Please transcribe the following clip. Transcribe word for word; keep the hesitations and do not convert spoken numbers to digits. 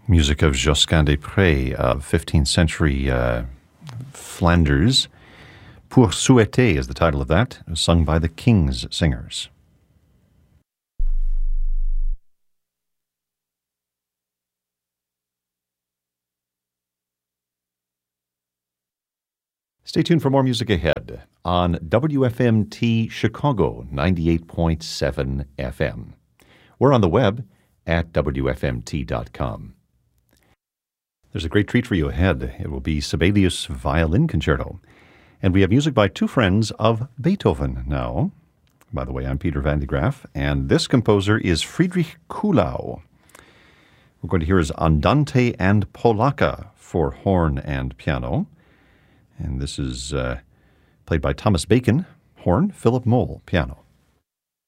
Music of Josquin des Prés of fifteenth century uh, Flanders. Pour Souhaiter is the title of that, sung by the King's Singers. Stay tuned for more music ahead on W F M T Chicago ninety-eight point seven F M. We're on the web at W F M T dot com. There's a great treat for you ahead. It will be Sibelius Violin Concerto. And we have music by two friends of Beethoven now. By the way, I'm Peter Van de Graaff, and this composer is Friedrich Kuhlau. We're going to hear his Andante and Polacca for horn and piano. And this is uh, played by Thomas Bacon, horn, Philip Moll, piano.